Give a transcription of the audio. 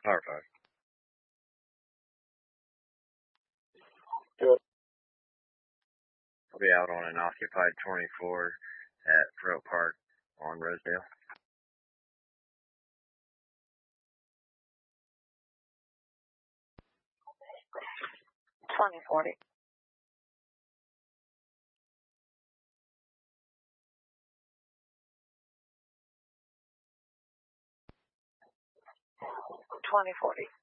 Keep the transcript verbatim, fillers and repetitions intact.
Power five. Do it. I'll be out on an occupied twenty-four at Throat Park on Rosedale. twenty forty. twenty forty.